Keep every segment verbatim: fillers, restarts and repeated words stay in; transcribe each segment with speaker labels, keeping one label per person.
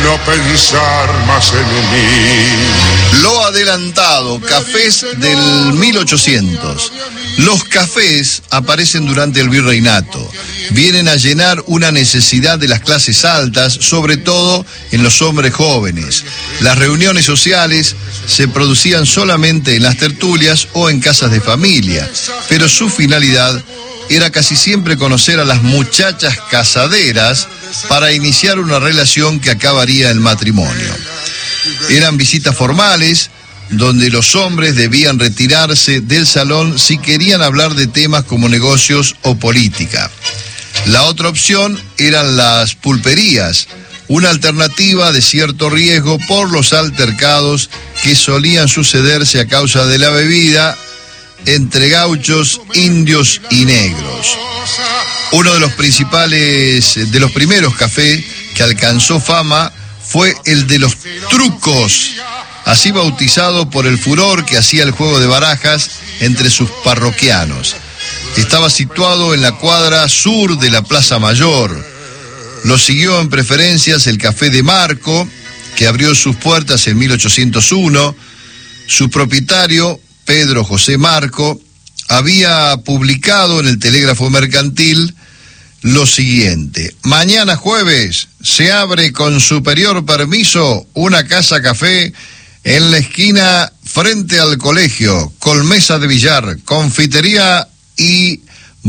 Speaker 1: no pensar más en mí.
Speaker 2: Lo adelantado, cafés del mil ochocientos. Los cafés aparecen durante el virreinato. Vienen a llenar una necesidad de las clases altas, sobre todo en los hombres jóvenes. Las reuniones sociales se producían solamente en las tertulias o en casas de familia, pero su finalidad era casi siempre conocer a las muchachas casaderas para iniciar una relación que acabaría en matrimonio. Eran visitas formales, donde los hombres debían retirarse del salón si querían hablar de temas como negocios o política. La otra opción eran las pulperías, una alternativa de cierto riesgo por los altercados que solían sucederse a causa de la bebida entre gauchos, indios y negros. Uno de los principales, de los primeros cafés que alcanzó fama fue el de los trucos, así bautizado por el furor que hacía el juego de barajas entre sus parroquianos. Estaba situado en la cuadra sur de la Plaza Mayor. Lo siguió en preferencias el Café de Marco, que abrió sus puertas en mil ochocientos uno. Su propietario, Pedro José Marco, había publicado en el Telégrafo Mercantil lo siguiente: mañana jueves se abre con superior permiso una casa café en la esquina frente al colegio, con mesa de billar, confitería y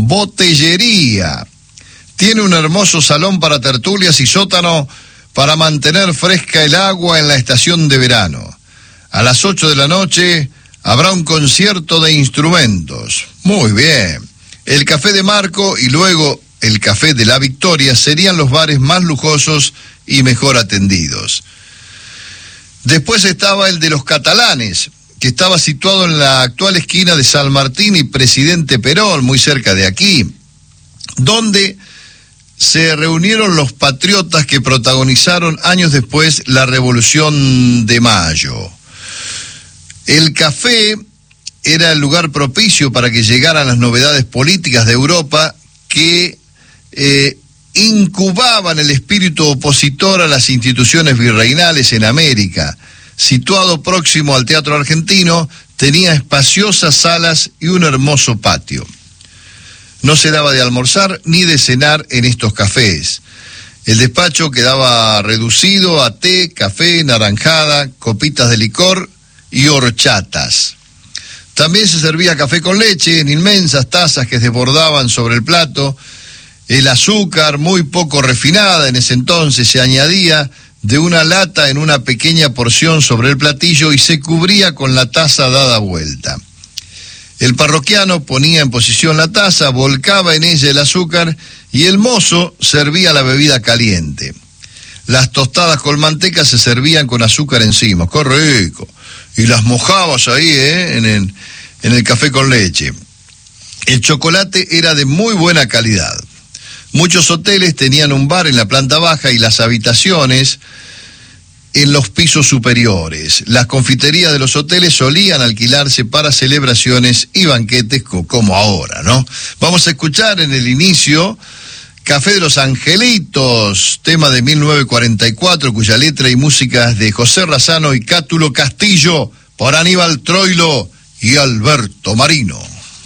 Speaker 2: botellería. Tiene un hermoso salón para tertulias y sótano para mantener fresca el agua en la estación de verano. A las ocho de la noche habrá un concierto de instrumentos. Muy bien. El Café de Marco y luego el Café de la Victoria serían los bares más lujosos y mejor atendidos. Después estaba el de los Catalanes, que estaba situado en la actual esquina de San Martín y Presidente Perón, muy cerca de aquí, donde se reunieron los patriotas que protagonizaron años después la Revolución de Mayo. El café era el lugar propicio para que llegaran las novedades políticas de Europa que eh, incubaban el espíritu opositor a las instituciones virreinales en América. Situado próximo al Teatro Argentino, tenía espaciosas salas y un hermoso patio. No se daba de almorzar ni de cenar en estos cafés. El despacho quedaba reducido a té, café, naranjada, copitas de licor y horchatas. También se servía café con leche en inmensas tazas que desbordaban sobre el plato. El azúcar, muy poco refinada en ese entonces, se añadía de una lata en una pequeña porción sobre el platillo y se cubría con la taza dada vuelta. El parroquiano ponía en posición la taza, volcaba en ella el azúcar y el mozo servía la bebida caliente. Las tostadas con manteca se servían con azúcar encima. ¡Qué rico! Y las mojabas ahí, ¿eh? en el, en el café con leche. El chocolate era de muy buena calidad. Muchos hoteles tenían un bar en la planta baja y las habitaciones en los pisos superiores. Las confiterías de los hoteles solían alquilarse para celebraciones y banquetes como ahora, ¿no? Vamos a escuchar en el inicio Café de los Angelitos, tema de mil novecientos cuarenta y cuatro, cuya letra y música es de José Razano y Cátulo Castillo, por Aníbal Troilo y Alberto Marino.